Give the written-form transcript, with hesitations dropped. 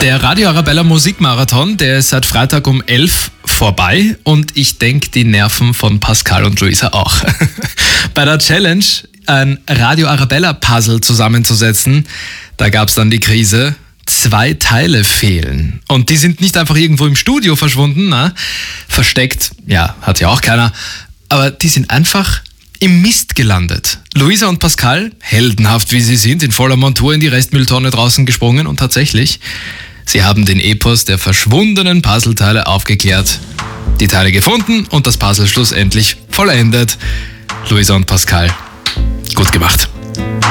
Der Radio Arabella Musikmarathon, der ist seit Freitag um 11 vorbei und ich denke, die Nerven von Pascal und Luisa auch. Bei der Challenge, ein Radio Arabella Puzzle zusammenzusetzen, da gab es dann die Krise. 2 Teile fehlen. Und die sind nicht einfach irgendwo im Studio verschwunden, na? Versteckt, ja, hat ja auch keiner. Aber die sind einfach im Mist gelandet. Luisa und Pascal, heldenhaft wie sie sind, in voller Montur in die Restmülltonne draußen gesprungen und tatsächlich, sie haben den Epos der verschwundenen Puzzleteile aufgeklärt, die Teile gefunden und das Puzzle schlussendlich vollendet. Luisa und Pascal, gut gemacht.